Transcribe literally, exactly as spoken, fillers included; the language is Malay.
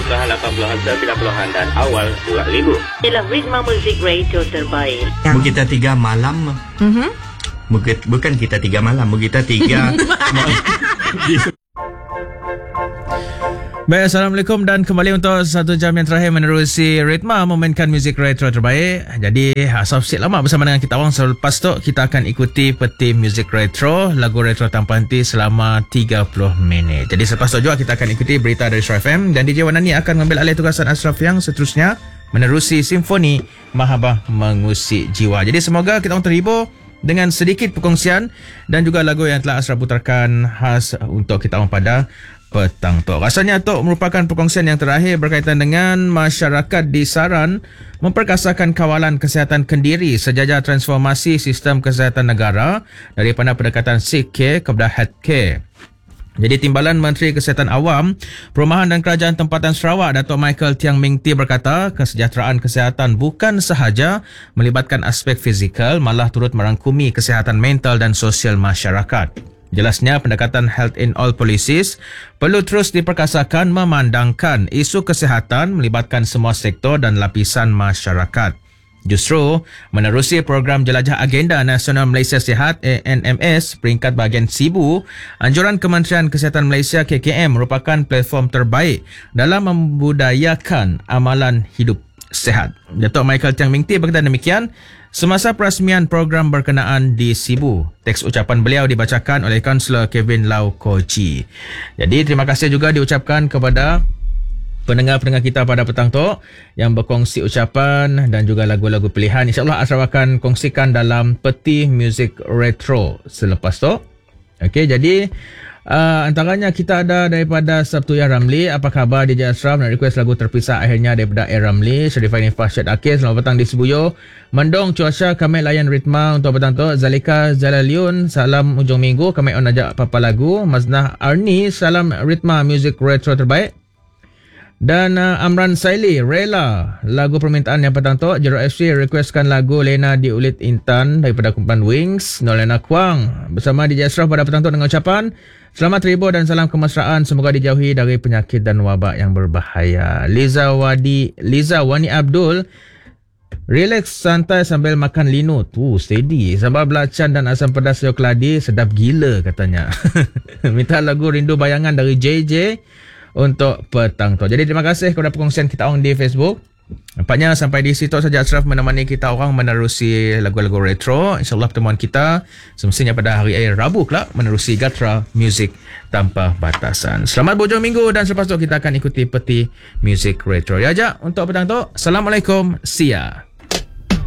kelahan lapan puluhan, sembilan puluhan dan awal dua ribu. Ialah Ritma Music Radio terbaik. Kita tiga malam. Mhm. Bukan, bukan kita tiga malam, kita tiga. Baik, Assalamualaikum dan kembali untuk satu jam yang terakhir menerusi Ritma memainkan muzik retro terbaik. Jadi, asal lama bersama dengan kita orang. Selepas tu, kita akan ikuti peti muzik retro, lagu retro tanpa henti selama tiga puluh minit. Jadi, selepas tu juga kita akan ikuti berita dari Astro F M dan D J Wanani akan mengambil alih tugasan Ashraf yang seterusnya menerusi Simfoni Mahabah Mengusik Jiwa. Jadi, semoga kita orang terhibur dengan sedikit perkongsian dan juga lagu yang telah Ashraf putarkan khas untuk kita orang pada petang tu. Rasanya tu merupakan perkongsian yang terakhir berkaitan dengan masyarakat disaran memperkasakan kawalan kesihatan kendiri sejajar transformasi sistem kesihatan negara daripada pendekatan sick care kepada health care. Jadi Timbalan Menteri Kesihatan Awam, Perumahan dan Kerajaan Tempatan Sarawak Datuk Michael Tiang Ming Ti berkata kesejahteraan kesihatan bukan sahaja melibatkan aspek fizikal, malah turut merangkumi kesihatan mental dan sosial masyarakat. Jelasnya, pendekatan health in all policies perlu terus diperkasakan memandangkan isu kesihatan melibatkan semua sektor dan lapisan masyarakat. Justru, menerusi program Jelajah Agenda Nasional Malaysia Sihat A N M S peringkat bahagian Sibu, anjuran Kementerian Kesihatan Malaysia K K M merupakan platform terbaik dalam membudayakan amalan hidup sihat. Datuk Michael Tiang Ming Ti berkata demikian semasa perasmian program berkenaan di Sibu. Teks ucapan beliau dibacakan oleh Kaunselor Kevin Lau Koji. Jadi terima kasih juga diucapkan kepada pendengar-pendengar kita pada petang tu yang berkongsi ucapan dan juga lagu-lagu pilihan. InsyaAllah Ashraf akan kongsikan dalam peti muzik retro selepas tu. Okey, jadi Uh, antaranya kita ada daripada Sabtu Ya Ramli. Apa khabar D J Ashraf? Nak request lagu terpisah akhirnya daripada A Ramli. Syarifah Nifah Syed Akil, selamat petang di Sibuyo. Mendong cuaca, kami layan ritma untuk petang tu. Zalika Jalaliun, salam ujung minggu, kami on ajak apa lagu. Maznah Arni, salam ritma music retro terbaik. Dan uh, Amran Saili, rela lagu permintaan yang petang tu. Jero F C requestkan lagu Lena di Ulit Intan daripada kumpulan Wings. Nolena Kuang bersama D J Ashraf pada petang tu dengan ucapan selamat terhibur dan salam kemesraan. Semoga dijauhi dari penyakit dan wabak yang berbahaya. Liza Wadi, Liza Wani Abdul, relax santai sambil makan linut. Uh, steady. Sambal belacan dan asam pedas sayur keladi sedap gila katanya. Minta lagu Rindu Bayangan dari J J untuk petang tu. Jadi terima kasih kepada perkongsian kita orang di Facebook. Nampaknya sampai di situ saja Ashraf menemani kita orang menerusi lagu-lagu retro. InsyaAllah pertemuan kita semestinya pada hari air Rabu kelak menerusi Gatra Music Tanpa Batasan. Selamat berhujung minggu dan selepas tu kita akan ikuti peti muzik retro. Ya, ajak untuk petang tu. Assalamualaikum. See ya.